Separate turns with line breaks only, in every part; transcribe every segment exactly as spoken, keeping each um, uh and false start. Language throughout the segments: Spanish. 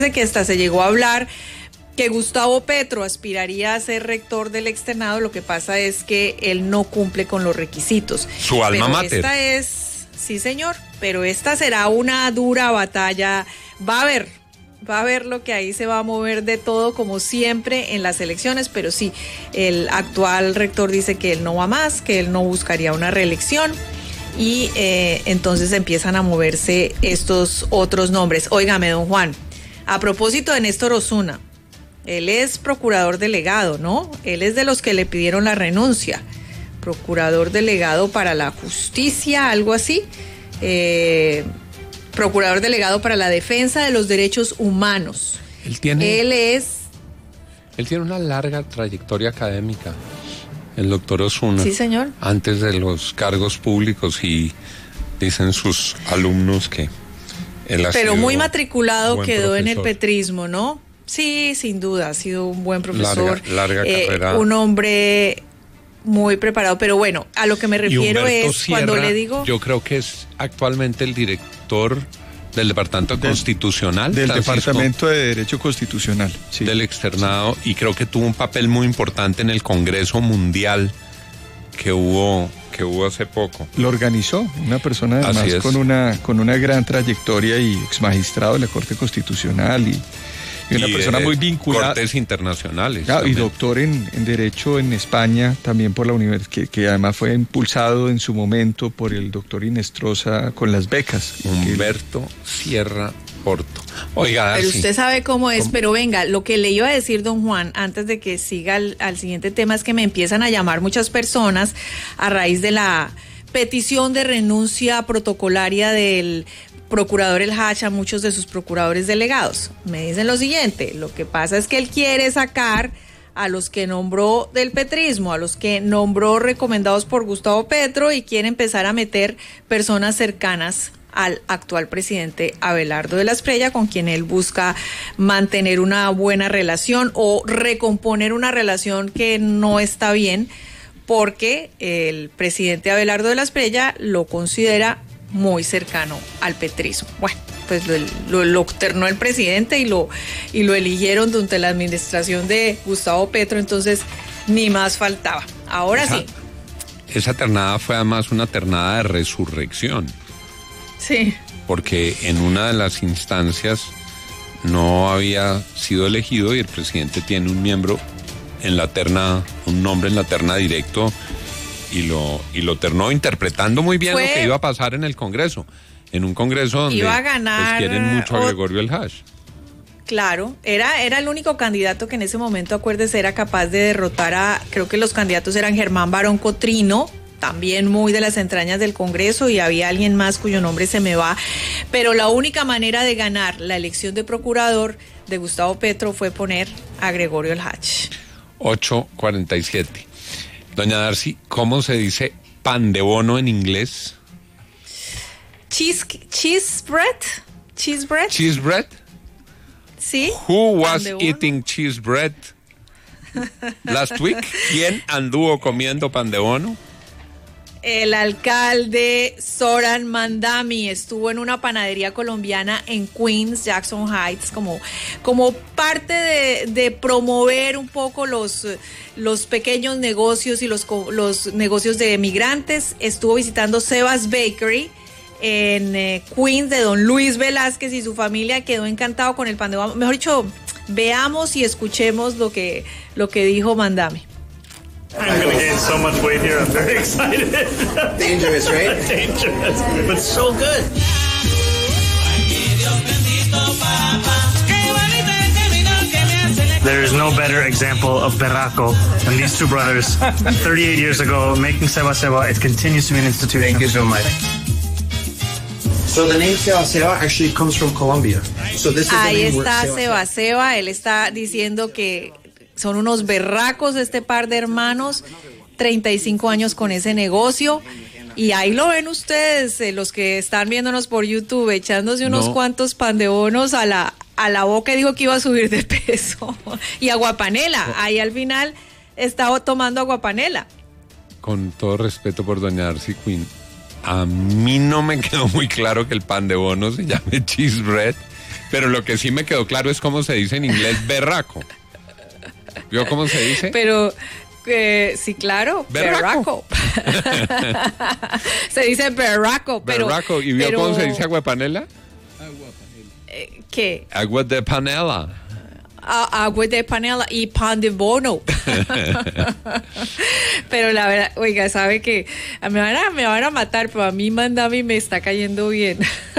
que hasta se llegó a hablar que Gustavo Petro aspiraría a ser rector del externado. Lo que pasa es que él no cumple con los requisitos.
Su alma
pero
mater.
Esta es, sí señor, pero esta será una dura batalla. Va a haber, va a haber lo que ahí se va a mover de todo, como siempre en las elecciones, pero sí, el actual rector dice que él no va más, que él no buscaría una reelección. Y eh, entonces empiezan a moverse estos otros nombres. Óigame, don Juan, a propósito de Néstor Osuna, él es procurador delegado, ¿no? Él es de los que le pidieron la renuncia. Procurador delegado para la justicia, algo así. Eh, procurador delegado para la defensa de los derechos humanos.
Él tiene,
él es...
Él tiene una larga trayectoria académica, el doctor Osuna.
Sí, señor.
Antes de los cargos públicos, y dicen sus alumnos que él ha
Pero
sido
muy matriculado quedó
profesor.
En el petrismo, ¿no? Sí, sin duda, ha sido un buen profesor.
Larga, larga
eh,
carrera.
Un hombre muy preparado, pero bueno, a lo que me refiero es
Sierra,
cuando le digo...
Yo creo que es actualmente el director del Departamento del, Constitucional.
Del
Francisco,
Departamento de Derecho Constitucional. Sí.
Del externado, y creo que tuvo un papel muy importante en el Congreso Mundial que hubo que hubo hace poco.
Lo organizó una persona además con una con una gran trayectoria y exmagistrado de la Corte Constitucional y, y una y persona muy vinculada.
Cortes internacionales.
Claro, y doctor en, en Derecho en España, también por la universidad, que, que además fue impulsado en su momento por el doctor Inestrosa con las becas.
Humberto Sierra Porto. Oiga,
pero
sí.
usted sabe cómo es,
¿Cómo?
Pero venga, lo que le iba a decir, don Juan, antes de que siga al, al siguiente tema, es que me empiezan a llamar muchas personas a raíz de la petición de renuncia protocolaria del procurador El Hach a muchos de sus procuradores delegados. Me dicen lo siguiente: lo que pasa es que él quiere sacar a los que nombró del petrismo, a los que nombró recomendados por Gustavo Petro, y quiere empezar a meter personas cercanas al actual presidente Abelardo de la Espriella, con quien él busca mantener una buena relación o recomponer una relación que no está bien, porque el presidente Abelardo de la Espriella lo considera muy cercano al petrismo. Bueno, pues lo, lo, lo ternó el presidente y lo, y lo eligieron durante la administración de Gustavo Petro, entonces ni más faltaba. Ahora
esa,
sí.
Esa ternada fue además una ternada de resurrección.
Sí.
Porque en una de las instancias no había sido elegido y el presidente tiene un miembro en la terna, un nombre en la terna directo, y lo y lo ternó interpretando muy bien Fue, lo que iba a pasar en el Congreso, en un Congreso donde
iba a ganar,
pues, quieren mucho a Gregorio El Hach.
Claro, era, era el único candidato que en ese momento, acuérdese, era capaz de derrotar a, creo que los candidatos eran Germán Barón Cotrino, también muy de las entrañas del Congreso, y había alguien más cuyo nombre se me va, pero la única manera de ganar la elección de procurador de Gustavo Petro fue poner a Gregorio El Hach.
ocho cuarenta y siete. Doña Darcy, ¿cómo se dice pan de bono en inglés?
Cheese, cheese bread, cheese bread.
Cheese bread.
Sí.
Who was eating cheese bread last week? ¿Quién anduvo comiendo pan de bono?
El alcalde Zoran Mandami estuvo en una panadería colombiana en Queens, Jackson Heights, como, como parte de, de promover un poco los, los pequeños negocios y los, los negocios de migrantes. Estuvo visitando Sebas Bakery en eh, Queens, de don Luis Velázquez y su familia. Quedó encantado con el pan de bono. Mejor dicho, veamos y escuchemos lo que, lo que dijo Mandami.
I'm going to gain so much weight here. I'm very excited.
Dangerous, right?
Dangerous, but so good. There is no better example of berraco than these two brothers thirty-eight years ago making Seba Seba. It continues to be an institution.
Thank you so much. So the name Seba Seba actually comes from Colombia. So this is
Ahí
the name
está
Seba
Seba Seba. Él está diciendo que son unos berracos este par de hermanos, treinta y cinco años con ese negocio, y ahí lo ven ustedes, eh, los que están viéndonos por YouTube, echándose unos no. cuantos pan de bonos a la, a la boca, y dijo que iba a subir de peso, y aguapanela, no. ahí al final estaba tomando aguapanela.
Con todo respeto por doña Darcy Quinn, a mí no me quedó muy claro que el pan de bono se llame cheese bread Pero lo que sí me quedó claro es cómo se dice en inglés berraco. ¿Vio cómo se dice?
Pero, eh, sí, claro,
berraco.
berraco. Se dice berraco, pero...
Berraco. ¿Y vio
pero,
cómo se dice agua de panela?
Eh, ¿Qué?
Agua de panela.
A, agua de panela y pan de bono. Pero la verdad, oiga, sabe que me van a, me van a matar, pero a mí Mandami me está cayendo bien.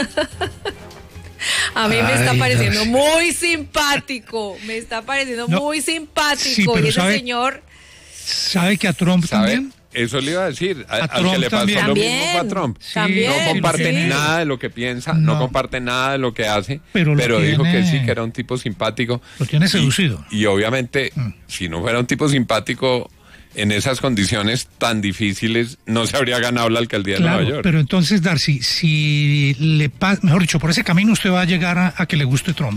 A mí Ay, me está pareciendo no. muy simpático. Me está pareciendo no, muy simpático. Sí, y ese
sabe,
señor...
¿Sabe que a Trump
¿sabe?
también?
Eso le iba a decir. A,
a
al que le pasó
también.
lo mismo fue a Trump.
Sí, también,
no comparte
sí.
nada de lo que piensa, no. no comparte nada de lo que hace, pero, pero
tiene,
dijo que sí, que era un tipo simpático.
Lo tiene seducido.
Y, y obviamente, mm. si no fuera un tipo simpático... En esas condiciones tan difíciles no se habría ganado la alcaldía
claro,
de Nueva York.
Pero entonces, Darcy, si le pasa, mejor dicho, por ese camino usted va a llegar a, a que le guste Trump.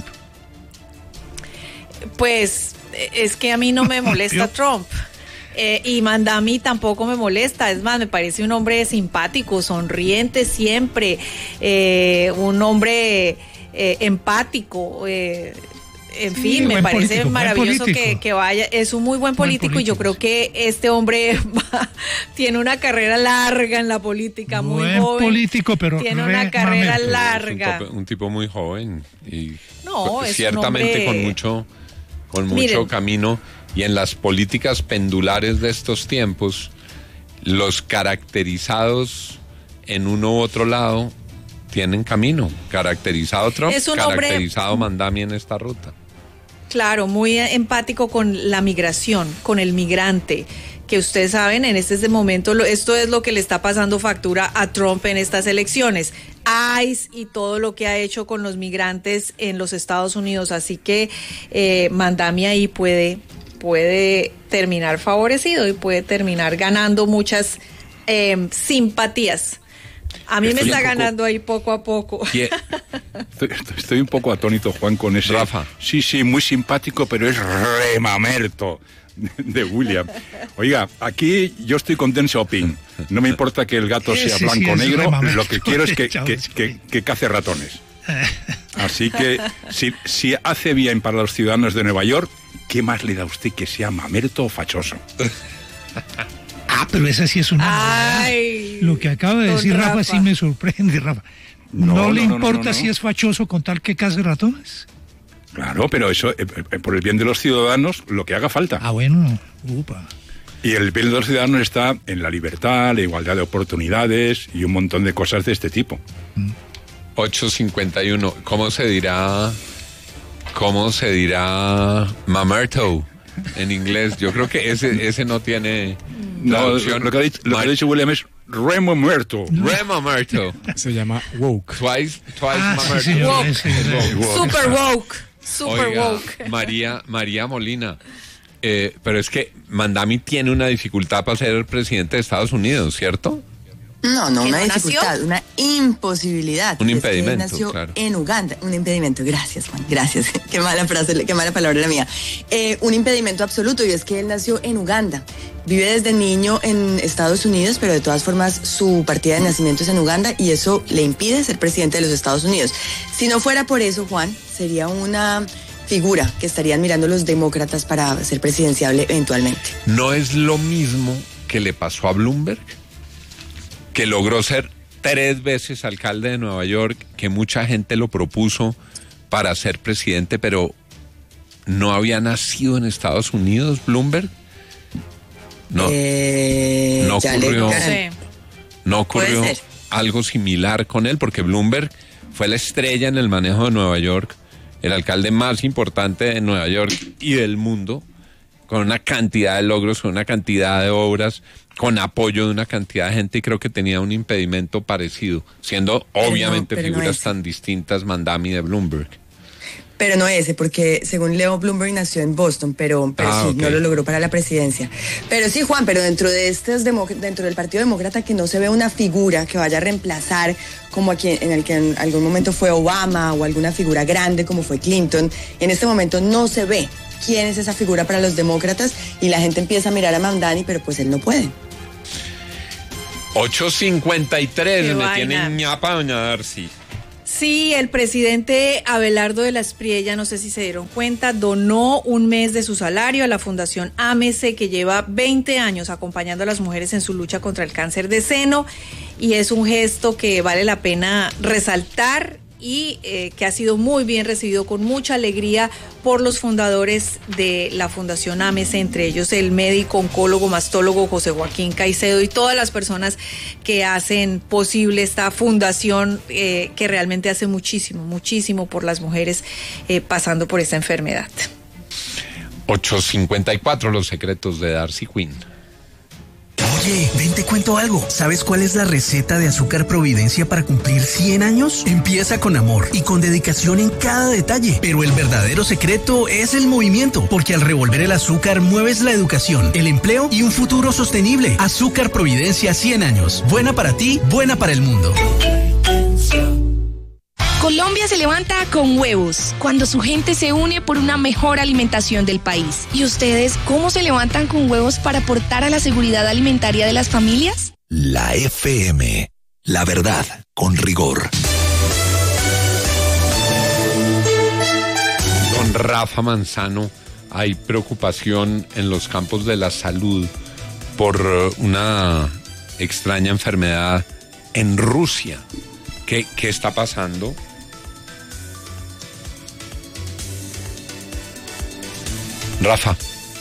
Pues es que a mí no me molesta Trump. Eh, y Mandami tampoco me molesta, es más, me parece un hombre simpático, sonriente siempre, eh, un hombre eh, empático, eh, en sí, fin, me parece político, maravilloso que, que vaya, es un muy buen político, buen político y yo creo que este hombre va, tiene una carrera larga en la política,
buen
muy joven.
político, pero
tiene una carrera
mamerto.
larga.
Un, tope, un tipo muy joven y
no, es
ciertamente
un hombre...
con mucho, con mucho
Miren,
camino, y en las políticas pendulares de estos tiempos, los caracterizados en uno u otro lado tienen camino, caracterizado Trump, caracterizado hombre... Mandami en esta ruta.
Claro, muy empático con la migración, con el migrante, que ustedes saben, en este momento lo, esto es lo que le está pasando factura a Trump en estas elecciones. ICE y todo lo que ha hecho con los migrantes en los Estados Unidos, así que eh, Mandami ahí puede, puede terminar favorecido y puede terminar ganando muchas eh, simpatías. A mí estoy me está poco, ganando ahí poco a poco.
Estoy, estoy un poco atónito, Juan, con ese...
Rafa.
Sí, sí, muy simpático, pero es re mamerto de William. Oiga, aquí yo estoy con Deng Xiaoping. No me importa que el gato sea sí, blanco o sí, negro, lo que quiero es que, que, que, que cace ratones. Así que, si, si hace bien para los ciudadanos de Nueva York, ¿qué más le da a usted que sea mamerto o fachoso?
Ah, pero esa sí es una...
Ay,
lo que acaba de decir Rafa. Rafa sí me sorprende, Rafa. ¿No, no le no, importa no, no, no. si es fachoso con tal que case ratones?
Claro, pero eso, eh, eh, por el bien de los ciudadanos, lo que haga falta.
Ah, bueno, upa.
Y el bien de los ciudadanos está en la libertad, la igualdad de oportunidades y un montón de cosas de este tipo.
Mm.
ocho cincuenta y uno, ¿cómo se dirá, cómo se dirá mamerto en inglés? Yo creo que ese, ese no tiene...
No, lo que, ha dicho, lo que ha dicho William es Remo muerto.
Remo muerto.
Se llama woke.
Twice, twice
ah,
muerto.
Sí,
woke.
Sí, sí,
woke. Super woke. Super
Oiga,
woke.
María, María Molina. Eh, pero es que Mandami tiene una dificultad para ser el presidente de Estados Unidos, ¿cierto?
No, no una
no
dificultad,
nació?
una imposibilidad.
Un impedimento,
es que nació
claro.
en Uganda, un impedimento, gracias Juan, gracias, qué mala frase, qué mala palabra la mía. Eh, un impedimento absoluto, y es que él nació en Uganda, vive desde niño en Estados Unidos, pero de todas formas su partida de nacimiento es en Uganda y eso le impide ser presidente de los Estados Unidos. Si no fuera por eso, Juan, sería una figura que estarían mirando los demócratas para ser presidenciable eventualmente.
¿No es lo mismo que le pasó a Bloomberg? Que logró ser tres veces alcalde de Nueva York, que mucha gente lo propuso para ser presidente, pero no había nacido en Estados Unidos, Bloomberg. No,
eh,
no ocurrió,
le...
no ocurrió algo similar con él, porque Bloomberg fue la estrella en el manejo de Nueva York, el alcalde más importante de Nueva York y del mundo, con una cantidad de logros, con una cantidad de obras, con apoyo de una cantidad de gente, y creo que tenía un impedimento parecido, siendo pero obviamente no, figuras no tan distintas Mandami de Bloomberg.
Pero no ese, porque según Leo, Bloomberg nació en Boston, pero, pero ah, sí, okay. no lo logró para la presidencia. Pero sí, Juan, pero dentro de estos dentro del Partido Demócrata, que no se ve una figura que vaya a reemplazar como a quien, en el que en algún momento fue Obama o alguna figura grande como fue Clinton, en este momento no se ve quién es esa figura para los demócratas y la gente empieza a mirar a Mandani, pero pues él no puede.
ocho cincuenta y tres, me tienen ñapa doña Darcy.
Sí, el presidente Abelardo de la Espriella, no sé si se dieron cuenta, donó un mes de su salario a la Fundación Ámese, que lleva veinte años acompañando a las mujeres en su lucha contra el cáncer de seno, y es un gesto que vale la pena resaltar y eh, que ha sido muy bien recibido con mucha alegría por los fundadores de la Fundación Ámese, entre ellos el médico oncólogo mastólogo José Joaquín Caicedo y todas las personas que hacen posible esta fundación eh, que realmente hace muchísimo, muchísimo por las mujeres eh, pasando por esta enfermedad.
ocho cincuenta y cuatro, los secretos de Darcy Quinn.
Oye, ven te cuento algo. ¿Sabes cuál es la receta de Azúcar Providencia para cumplir cien años? Empieza con amor y con dedicación en cada detalle. Pero el verdadero secreto es el movimiento, porque al revolver el azúcar mueves la educación, el empleo y un futuro sostenible. Azúcar Providencia cien años. Buena para ti, buena para el mundo.
Colombia se levanta con huevos, cuando su gente se une por una mejor alimentación del país. ¿Y ustedes cómo se levantan con huevos para aportar a la seguridad alimentaria de las familias?
La F M, la verdad con rigor.
Don Rafa Manzano, hay preocupación en los campos de la salud por una extraña enfermedad en Rusia. ¿Qué, qué está pasando? Rafa.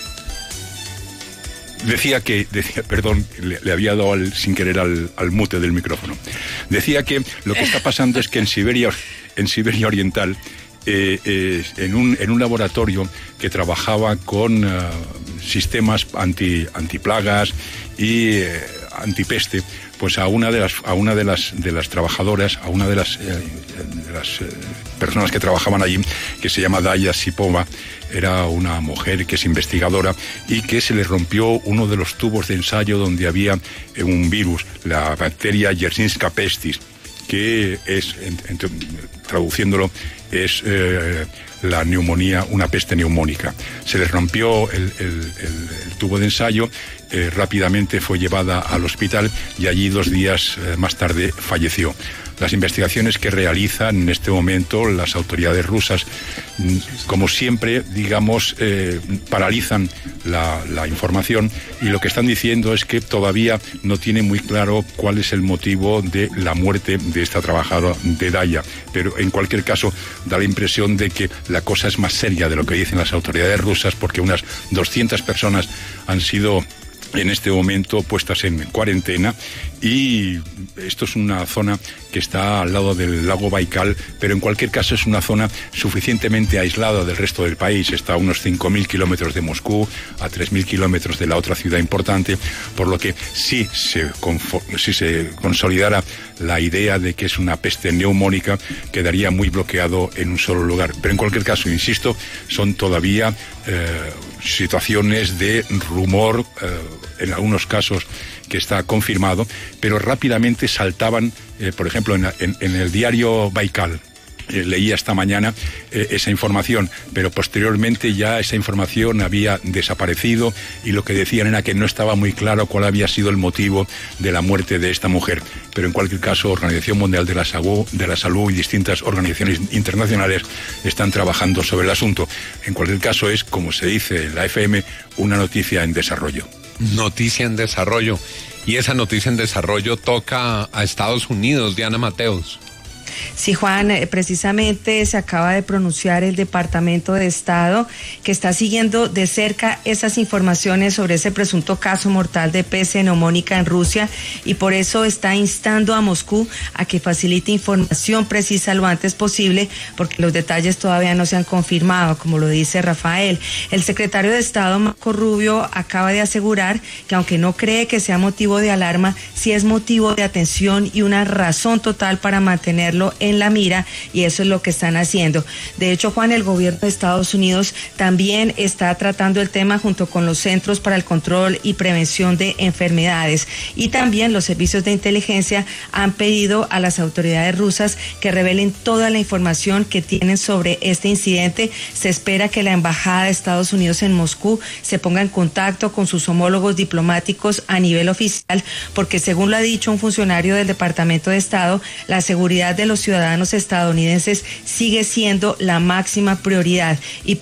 Decía que, decía, perdón, le, le había dado al, sin querer al, al mute del micrófono. Decía que lo que está pasando es que en Siberia, en Siberia Oriental, eh, eh, en, un, en un laboratorio que trabajaba con uh, sistemas anti, antiplagas y eh, antipeste, pues a una de las a una de las de las trabajadoras, a una de las, eh, de las eh, personas que trabajaban allí, que se llama Daya Sipova, era una mujer que es investigadora y que se le rompió uno de los tubos de ensayo donde había eh, un virus, la bacteria Yersinia pestis, que es, en, en, traduciéndolo, es eh, la neumonía, una peste neumónica. Se le rompió el, el, el, el tubo de ensayo, eh, rápidamente fue llevada al hospital y allí dos días eh, más tarde falleció. Las investigaciones que realizan en este momento las autoridades rusas, como siempre, digamos, eh, paralizan la, la información, y lo que están diciendo es que todavía no tienen muy claro cuál es el motivo de la muerte de esta trabajadora, de Daya. Pero en cualquier caso da la impresión de que la cosa es más seria de lo que dicen las autoridades rusas, porque unas doscientas personas han sido en este momento puestas en cuarentena, y esto es una zona que está al lado del lago Baikal, pero en cualquier caso es una zona suficientemente aislada del resto del país. Está a unos cinco mil kilómetros de Moscú, a tres mil kilómetros de la otra ciudad importante, por lo que si se, si se consolidara la idea de que es una peste neumónica, quedaría muy bloqueado en un solo lugar. Pero en cualquier caso, insisto, son todavía eh, situaciones de rumor, eh, en algunos casos que está confirmado, pero rápidamente saltaban, eh, por ejemplo, en, en, en el diario Baikal, eh, leía esta mañana eh, esa información, pero posteriormente ya esa información había desaparecido, y lo que decían era que no estaba muy claro cuál había sido el motivo de la muerte de esta mujer. Pero en cualquier caso, Organización Mundial de la Salud, de la Salud y distintas organizaciones internacionales están trabajando sobre el asunto. En cualquier caso, es, como se dice en la F M, una noticia en desarrollo.
Noticia en desarrollo. Y esa noticia en desarrollo toca a Estados Unidos. Diana Mateos.
Sí, Juan, precisamente se acaba de pronunciar el Departamento de Estado, que está siguiendo de cerca esas informaciones sobre ese presunto caso mortal de peste neumónica en Rusia, y por eso está instando a Moscú a que facilite información precisa lo antes posible, porque los detalles todavía no se han confirmado, como lo dice Rafael. El secretario de Estado, Marco Rubio, acaba de asegurar que, aunque no cree que sea motivo de alarma, sí es motivo de atención y una razón total para mantenerlo en la mira, y eso es lo que están haciendo. De hecho, Juan, el gobierno de Estados Unidos también está tratando el tema junto con los Centros para el Control y Prevención de Enfermedades, y también los servicios de inteligencia han pedido a las autoridades rusas que revelen toda la información que tienen sobre este incidente. Se espera que la Embajada de Estados Unidos en Moscú se ponga en contacto con sus homólogos diplomáticos a nivel oficial, porque según lo ha dicho un funcionario del Departamento de Estado, la seguridad de los los ciudadanos estadounidenses sigue siendo la máxima prioridad. Y